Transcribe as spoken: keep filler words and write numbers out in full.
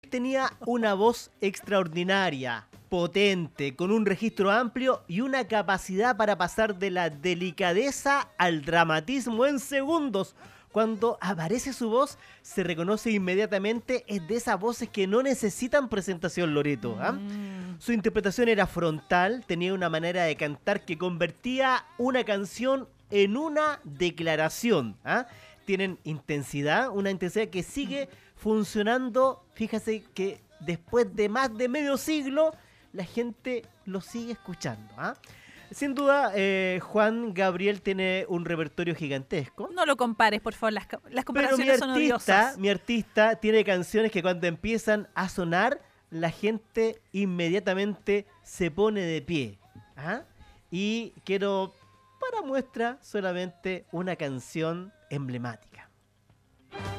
Tenía una voz extraordinaria, potente, con un registro amplio y una capacidad para pasar de la delicadeza al dramatismo en segundos. Cuando aparece su voz, se reconoce inmediatamente, es de esas voces que no necesitan presentación, Loreto. ¿ah? Mm. Su interpretación era frontal, tenía una manera de cantar que convertía una canción en una declaración. ¿ah? Tienen intensidad, una intensidad que sigue funcionando. Fíjese que después de más de medio siglo, la gente lo sigue escuchando. ¿ah? Sin duda, eh, Juan Gabriel tiene un repertorio gigantesco. No lo compares, por favor, las, las Pero mi comparaciones son artista, odiosas. mi artista tiene canciones que cuando empiezan a sonar, la gente inmediatamente se pone de pie. ¿ah? Y quiero, para muestra, solamente una canción emblemática.